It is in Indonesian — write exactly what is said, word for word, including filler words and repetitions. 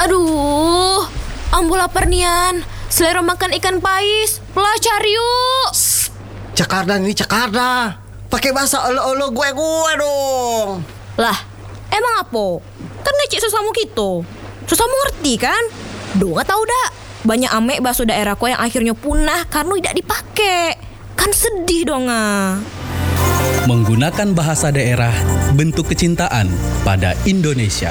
Aduh, ambo lapar nian. Selera makan ikan pais. Pelah cari yuk. Jakarta ini Jakarta. Pakai bahasa olo-olo gue-gue dong. Lah, emang apa? Kan ngecek sesamu gitu. Sesamu ngerti kan? Do nggak tahu dak. Banyak amek bakso daerahku yang akhirnya punah karena tidak dipakai. Kan sedih dong ah. Menggunakan bahasa daerah, bentuk kecintaan pada Indonesia.